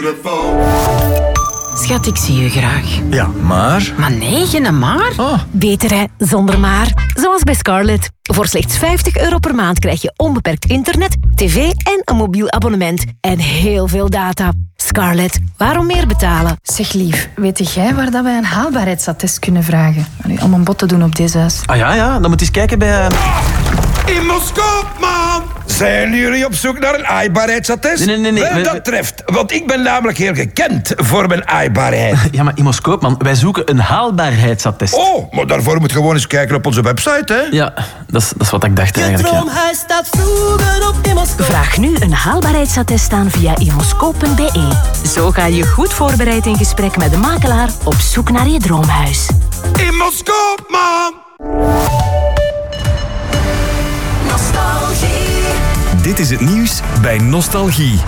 microfoon. Schat, ik zie je graag. Ja, maar... Maar nee, geen maar. Oh. Beter hè, zonder maar. Zoals bij Scarlett. Voor slechts €50 per maand krijg je onbeperkt internet, tv en een mobiel abonnement. En heel veel data. Scarlett, waarom meer betalen? Zeg lief, weet jij waar dat wij een haalbaarheidsattest kunnen vragen? Allee, om een bod te doen op deze huis. Ah ja, dan moet je eens kijken bij... Imoscoop, man! Zijn jullie op zoek naar een aaibaarheidsattest? Nee. Wel, dat treft, want ik ben namelijk heel gekend voor mijn aaibaarheid. Ja, maar Imoscoop, man, wij zoeken een haalbaarheidsattest. Oh, maar daarvoor moet je gewoon eens kijken op onze website, hè? Ja, dat is wat ik dacht eigenlijk, ja. Droomhuis staat vroeger op Imoscoop. Vraag nu een haalbaarheidsattest aan via imoscoop.be. Zo ga je goed voorbereid in gesprek met de makelaar op zoek naar je droomhuis. Imoscoop, man! Dit is het nieuws bij Nostalgie.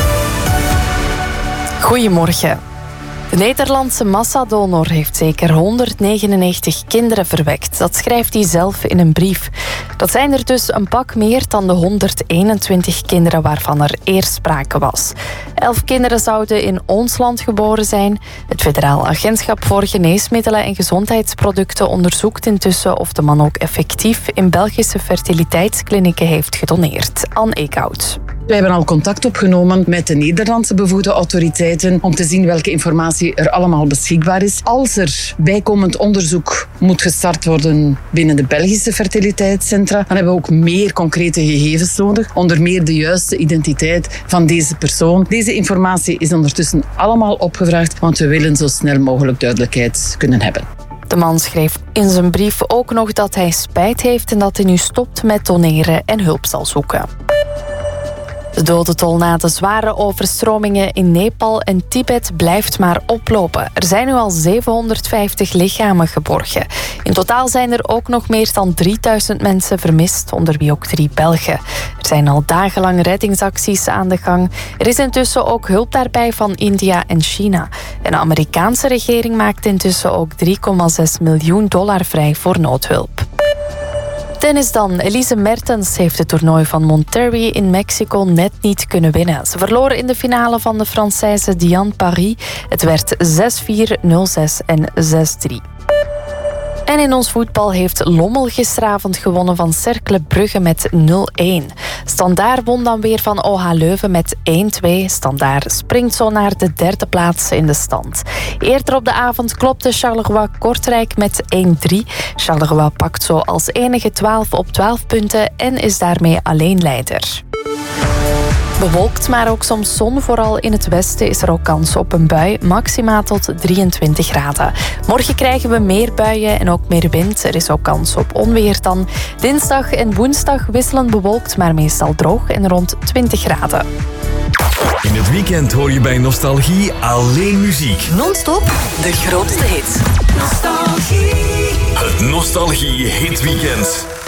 Goedemorgen. De Nederlandse massadonor heeft zeker 199 kinderen verwekt. Dat schrijft hij zelf in een brief. Dat zijn er dus een pak meer dan de 121 kinderen waarvan er eerst sprake was. 11 kinderen zouden in ons land geboren zijn. Het Federaal Agentschap voor Geneesmiddelen en Gezondheidsproducten onderzoekt intussen of de man ook effectief in Belgische fertiliteitsklinieken heeft gedoneerd. Anne Eekhout. Wij hebben al contact opgenomen met de Nederlandse bevoegde autoriteiten om te zien welke informatie er allemaal beschikbaar is. Als er bijkomend onderzoek moet gestart worden binnen de Belgische fertiliteitscentra, dan hebben we ook meer concrete gegevens nodig. Onder meer de juiste identiteit van deze persoon. Deze informatie is ondertussen allemaal opgevraagd, want we willen zo snel mogelijk duidelijkheid kunnen hebben. De man schreef in zijn brief ook nog dat hij spijt heeft en dat hij nu stopt met doneren en hulp zal zoeken. De dodentol na de zware overstromingen in Nepal en Tibet blijft maar oplopen. Er zijn nu al 750 lichamen geborgen. In totaal zijn er ook nog meer dan 3000 mensen vermist, onder wie ook 3 Belgen. Er zijn al dagenlang reddingsacties aan de gang. Er is intussen ook hulp daarbij van India en China. En de Amerikaanse regering maakt intussen ook $3,6 miljoen vrij voor noodhulp. Tennis dan. Elise Mertens heeft het toernooi van Monterrey in Mexico net niet kunnen winnen. Ze verloor in de finale van de Française Diane Paris. Het werd 6-4, 0-6 en 6-3. En in ons voetbal heeft Lommel gisteravond gewonnen van Cercle Brugge met 0-1. Standaard won dan weer van OH Leuven met 1-2. Standaard springt zo naar de 3e plaats in de stand. Eerder op de avond klopte Charleroi Kortrijk met 1-3. Charleroi pakt zo als enige 12 op 12 punten en is daarmee alleen leider. Bewolkt, maar ook soms zon. Vooral in het westen is er ook kans op een bui. Maxima tot 23 graden. Morgen krijgen we meer buien en ook meer wind. Er is ook kans op onweer dan. Dinsdag en woensdag wisselend bewolkt, maar meestal droog en rond 20 graden. In het weekend hoor je bij Nostalgie alleen muziek. Non-stop de grootste hits. Nostalgie. Het Nostalgie Hitweekend.